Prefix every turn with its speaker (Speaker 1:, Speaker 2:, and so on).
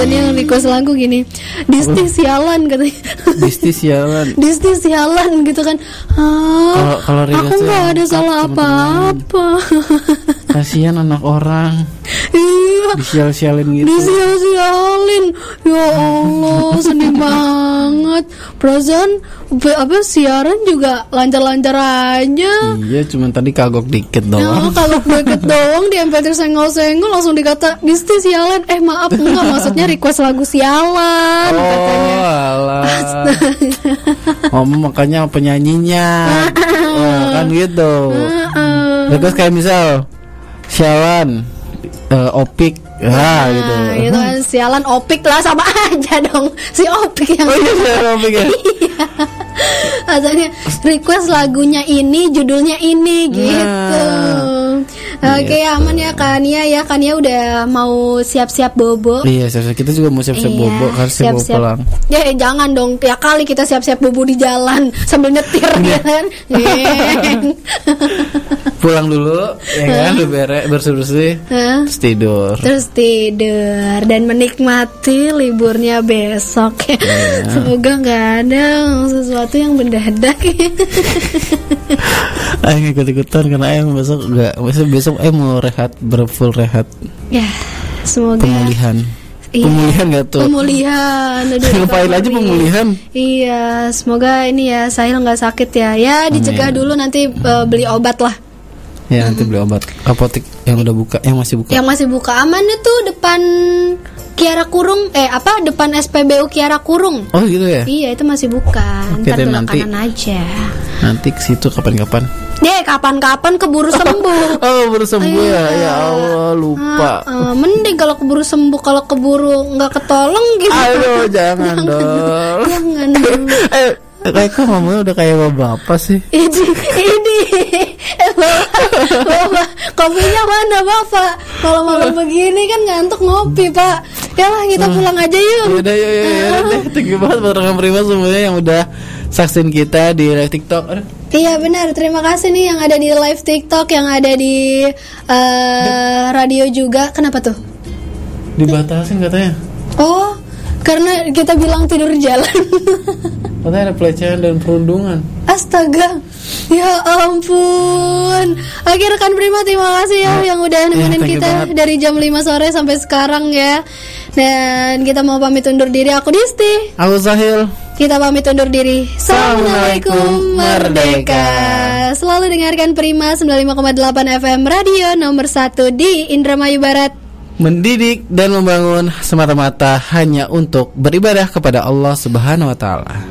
Speaker 1: Ini yang request lagu gini, Disti sialan katanya.
Speaker 2: Disti sialan.
Speaker 1: Disti sialan gitu kan.
Speaker 2: Kalau
Speaker 1: aku nggak ada salah apa-apa.
Speaker 2: Kasihan anak orang.
Speaker 1: Iya.
Speaker 2: Disial-sialin gitu.
Speaker 1: Disial-sialin. Ya Allah, sedih banget. Perasaan siaran juga lancar-lancar aja.
Speaker 2: Iya, cuman tadi kagok dikit doang.
Speaker 1: Kagok dikit doang di MP3 senggol-senggol langsung dikata Disti sialan. Maaf, enggak, maksudnya request lagu sialan katanya.
Speaker 2: Alah. Makanya penyanyinya. Kan gitu. Request kayak misal sialan, Opik, gitu.
Speaker 1: Itu kan sialan Opik lah, sama aja dong si Opik yang.
Speaker 2: Oh iya, Opik ya.
Speaker 1: Iya. Asalnya request lagunya ini, judulnya ini gitu. Oke, aman ya Kania ya. Kania udah mau siap-siap bobo.
Speaker 2: Iya, siap-siap. Kita juga mau siap-siap bobo, harus siap-siap pulang.
Speaker 1: Ya jangan dong, tiap kali kita siap-siap bobo di jalan sambil nyetir ya kan.
Speaker 2: Pulang dulu ya kan, bersih-bersih, terus tidur
Speaker 1: dan menikmati liburnya besok ya. Semoga nggak ada sesuatu yang mendadak.
Speaker 2: Ayo ikut-ikutan karena Ayang besok mau rehat, berfull rehat.
Speaker 1: Ya, semoga
Speaker 2: pemulihan.
Speaker 1: Iya,
Speaker 2: pemulihan gak tuh?
Speaker 1: Pemulihan.
Speaker 2: Ngapain aja pemulihan?
Speaker 1: Iya, semoga ini ya Sahil nggak sakit ya. Ya dicegah dulu, nanti beli obat lah.
Speaker 2: Ya nanti beli obat. Apotek yang udah buka, yang masih buka.
Speaker 1: Yang masih buka aman itu depan Kiara Kurung, depan SPBU Kiara Kurung.
Speaker 2: Oh gitu ya?
Speaker 1: Iya, itu masih buka.
Speaker 2: Oke,
Speaker 1: ntar
Speaker 2: nanti
Speaker 1: kanan aja.
Speaker 2: Nanti ke situ kapan-kapan.
Speaker 1: Kapan-kapan keburu sembuh.
Speaker 2: Keburu sembuh ya. Ya Allah, lupa.
Speaker 1: Mending kalau keburu sembuh, kalau keburu nggak ketolong gitu.
Speaker 2: Aduh, jangan dong.
Speaker 1: Jangan dong.
Speaker 2: Kayak kok ngomongnya udah kayak bapak sih.
Speaker 1: Ini Bapak, kopinya mana Bapak? Kalau malam begini kan ngantuk ngopi Pak. Yalah, kita pulang aja yuk.
Speaker 2: Yaudah. Thank you banget buat rekan Prima semuanya yang udah saksin kita di live TikTok.
Speaker 1: Iya benar, terima kasih nih yang ada di live TikTok, yang ada di radio juga. Kenapa tuh?
Speaker 2: Dibatasin katanya.
Speaker 1: Oh, karena kita bilang tidur jalan.
Speaker 2: Katanya ada pelecehan dan perundungan.
Speaker 1: Astaga, ya ampun. Oke rekan Prima, terima kasih ya yang udah nemenin kita dari jam 5 sore sampai sekarang ya. Dan kita mau pamit undur diri. Aku Disti,
Speaker 2: aku Sahil.
Speaker 1: Kita pamit undur diri. Assalamualaikum, merdeka. Selalu dengarkan Prima 95,8 FM, radio nomor 1 di Indramayu Barat.
Speaker 2: Mendidik dan membangun semata-mata hanya untuk beribadah kepada Allah Subhanahu wa Ta'ala.